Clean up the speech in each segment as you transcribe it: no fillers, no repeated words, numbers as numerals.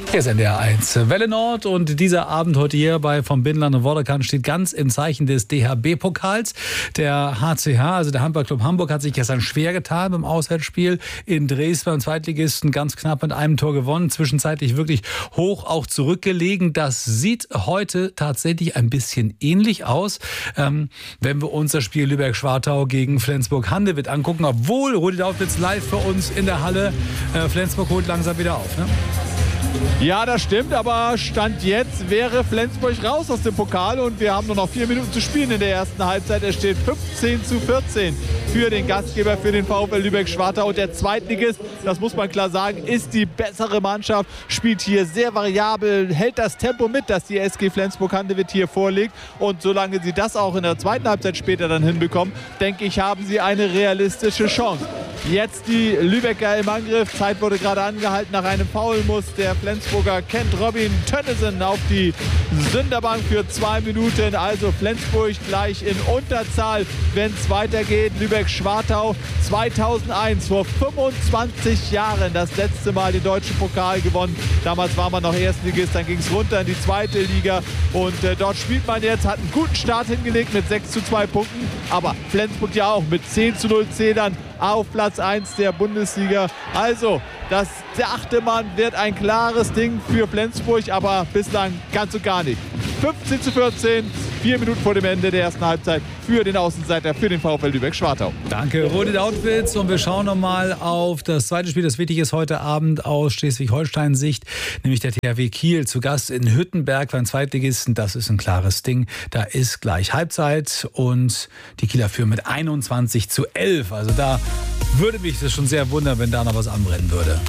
Hier ist NDR 1 Welle Nord und dieser Abend heute hier bei vom Binnenland und Vorderkant steht ganz im Zeichen des DHB-Pokals. Der HCH, also der Handballclub Hamburg, hat sich gestern schwer getan beim Auswärtsspiel in Dresden beim Zweitligisten, ganz knapp mit einem Tor gewonnen, zwischenzeitlich wirklich hoch auch zurückgelegen. Das sieht heute tatsächlich ein bisschen ähnlich aus, wenn wir uns das Spiel Lübeck-Schwartau gegen Flensburg-Handewitt angucken, obwohl Rudi Dautwitz live für uns in der Halle. Flensburg holt langsam wieder auf, ne? Ja, das stimmt, aber Stand jetzt wäre Flensburg raus aus dem Pokal und wir haben nur noch 4 Minuten zu spielen in der ersten Halbzeit. Es steht 15:14 für den Gastgeber, für den VfL Lübeck-Schwartau. Und der Zweitligist, das muss man klar sagen, ist die bessere Mannschaft, spielt hier sehr variabel, hält das Tempo mit, das die SG Flensburg-Handewitt hier vorlegt. Und solange sie das auch in der zweiten Halbzeit später dann hinbekommen, denke ich, haben sie eine realistische Chance. Jetzt die Lübecker im Angriff. Zeit wurde gerade angehalten. Nach einem Foul muss der Flensburger kennt Robin Tönnissen auf die Sünderbank für 2 Minuten. Also Flensburg gleich in Unterzahl, wenn es weitergeht. Lübeck-Schwartau 2001, vor 25 Jahren das letzte Mal den deutschen Pokal gewonnen. Damals war man noch Erstligist, dann ging es runter in die zweite Liga. Und dort spielt man jetzt, hat einen guten Start hingelegt mit 6:2 Punkten. Aber Flensburg ja auch mit 10:0 Zählern auf Platz 1 der Bundesliga. Also, der 8. Mann wird ein klares Ding für Flensburg, aber bislang ganz und gar nicht. 15:14, 4 Minuten vor dem Ende der ersten Halbzeit für den Außenseiter, für den VfL Lübeck-Schwartau. Danke, Rudi Dautwitz. Und wir schauen nochmal auf das zweite Spiel, das wichtig ist heute Abend aus Schleswig-Holstein-Sicht, nämlich der THW Kiel zu Gast in Hüttenberg beim Zweitligisten. Das ist ein klares Ding. Da ist gleich Halbzeit und die Kieler führen mit 21:11. Also da würde mich das schon sehr wundern, wenn da noch was anbrennen würde.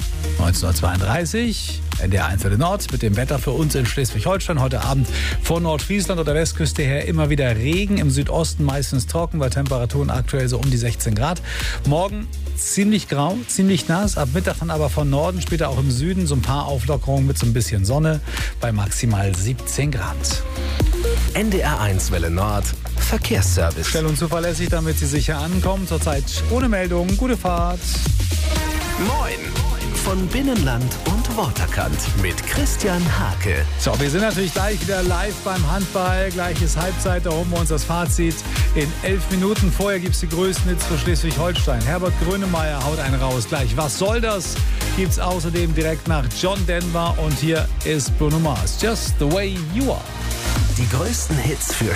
19:32 NDR 1 Welle Nord mit dem Wetter für uns in Schleswig-Holstein. Heute Abend von Nordfriesland oder Westküste her immer wieder Regen. Im Südosten meistens trocken, bei Temperaturen aktuell so um die 16 Grad. Morgen ziemlich grau, ziemlich nass. Ab Mittag dann aber von Norden, später auch im Süden so ein paar Auflockerungen mit so ein bisschen Sonne bei maximal 17 Grad. NDR 1 Welle Nord Verkehrsservice. Schnell und zuverlässig, damit Sie sicher ankommen. Zurzeit ohne Meldung. Gute Fahrt. Moin von Binnenland und Waterkant mit Christian Hake. So, wir sind natürlich gleich wieder live beim Handball. Gleich ist Halbzeit, da holen wir uns das Fazit in 11 Minuten. Vorher gibt es die größten Hits für Schleswig-Holstein. Herbert Grönemeyer haut einen raus. Gleich, was soll das? Gibt es außerdem direkt nach John Denver. Und hier ist Bruno Mars. Just the way you are. Die größten Hits für